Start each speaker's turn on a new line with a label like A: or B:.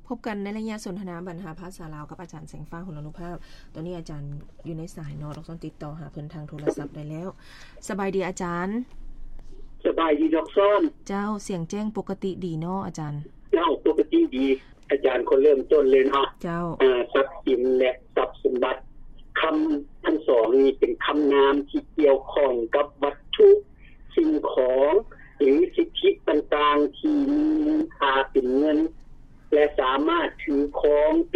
A: พบกันในระยะสนทนาบรรหาภาษาลาวกับอาจารย์แสงฟ้าหุลานุภาพตอนนี้อาจารย์อยู่ในสายเนาะเราต้องติดต่อหาเพิ่นทางโทรศัพท์ได้แล้วสบายดีอาจารย์
B: สบายดีดอกซ้อน
A: เจ้าเสียงแจ้งปกติดีเนาะอาจารย์
B: เจ้าปกติดีอาจารย์คนเริ่มต้นเลยเนาะ
A: เจ้า
B: ทรัพย์สินและทรัพย์สมบัติคำทั้งสองนี้เป็นคำนามที่เกี่ยวข้องกับวัตถุสิ่งของหรือสิทธิต่างๆที่มีค่าเป็นเงินและสามารถถือครอง